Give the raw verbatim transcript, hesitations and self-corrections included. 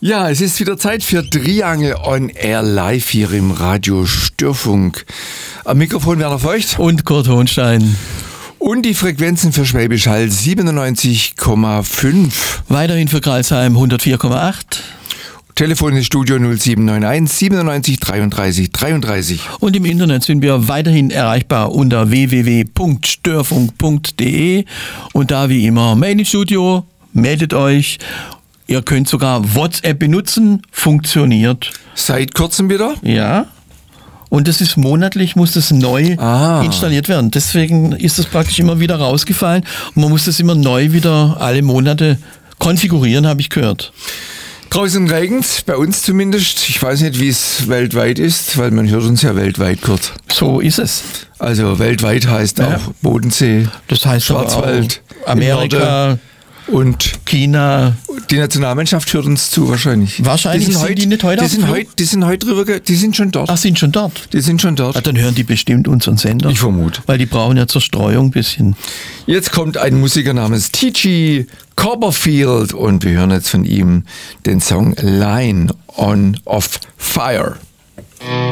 Ja, es ist wieder Zeit für Triangle on Air live hier im Radio Störfunk. Am Mikrofon Werner Feucht und Kurt Hohnstein. Und die Frequenzen für Schwäbisch Hall siebenundneunzig Komma fünf. Weiterhin für Kreilsheim hundertvier Komma acht. Telefon ist Studio null sieben neun eins siebenundneunzig dreiunddreißig dreiunddreißig. Und im Internet sind wir weiterhin erreichbar unter w w w punkt störfunk punkt d e. Und da wie immer, Mail ins Studio, meldet euch. Ihr könnt sogar WhatsApp benutzen, funktioniert. Seit kurzem wieder? Ja. Und das ist monatlich, muss das neu ah. installiert werden. Deswegen ist das praktisch immer wieder rausgefallen. Und man muss das immer neu wieder alle Monate konfigurieren, habe ich gehört. Draußen regnet, bei uns zumindest. Ich weiß nicht, wie es weltweit ist, weil man hört uns ja weltweit, Kurt. So ist es. Also weltweit heißt ja. auch Bodensee, das heißt Schwarzwald, Amerika und China. Die Nationalmannschaft hört uns zu, wahrscheinlich. Wahrscheinlich die sind, sind heut, die nicht heute die sind heute, die sind heute drüber, ge- die sind schon dort. Ach, sind schon dort? Die sind schon dort. Ja, dann hören die bestimmt unseren Sender. Ich vermute. Weil die brauchen ja zur Streuung ein bisschen. Jetzt kommt ein Musiker namens T G Copperfield und wir hören jetzt von ihm den Song Line on of Fire.